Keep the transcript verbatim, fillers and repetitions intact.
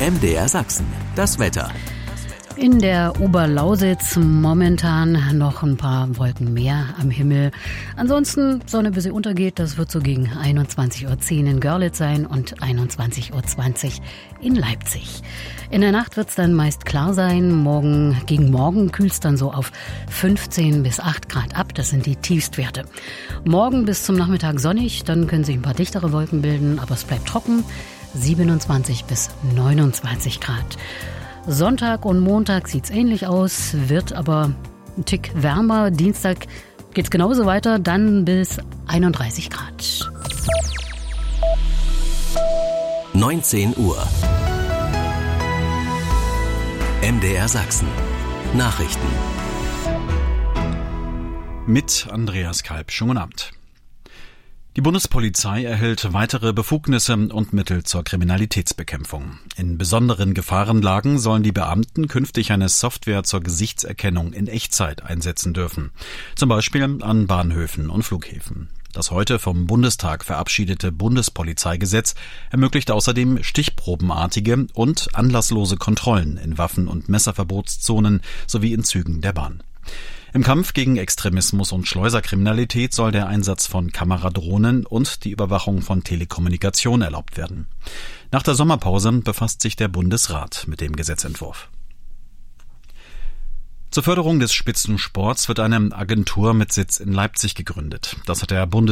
M D R Sachsen, das Wetter. In der Oberlausitz momentan noch ein paar Wolken mehr am Himmel. Ansonsten Sonne, bis sie untergeht. Das wird so gegen einundzwanzig Uhr zehn in Görlitz sein und einundzwanzig Uhr zwanzig in Leipzig. In der Nacht wird es dann meist klar sein. Morgen gegen morgen kühlt es dann so auf fünfzehn bis acht Grad ab. Das sind die Tiefstwerte. Morgen bis zum Nachmittag sonnig. Dann können sich ein paar dichtere Wolken bilden, aber es bleibt trocken. siebenundzwanzig bis neunundzwanzig Grad. Sonntag und Montag sieht's ähnlich aus, wird aber ein Tick wärmer. Dienstag geht's genauso weiter, dann bis einunddreißig Grad. neunzehn Uhr. M D R Sachsen. Nachrichten. Mit Andreas Kalb. Schönen guten Abend. Die Bundespolizei erhält weitere Befugnisse und Mittel zur Kriminalitätsbekämpfung. In besonderen Gefahrenlagen sollen die Beamten künftig eine Software zur Gesichtserkennung in Echtzeit einsetzen dürfen. Zum Beispiel an Bahnhöfen und Flughäfen. Das heute vom Bundestag verabschiedete Bundespolizeigesetz ermöglicht außerdem stichprobenartige und anlasslose Kontrollen in Waffen- und Messerverbotszonen sowie in Zügen der Bahn. Im Kampf gegen Extremismus und Schleuserkriminalität soll der Einsatz von Kameradrohnen und die Überwachung von Telekommunikation erlaubt werden. Nach der Sommerpause befasst sich der Bundesrat mit dem Gesetzentwurf. Zur Förderung des Spitzensports wird eine Agentur mit Sitz in Leipzig gegründet. Das hat der Bundes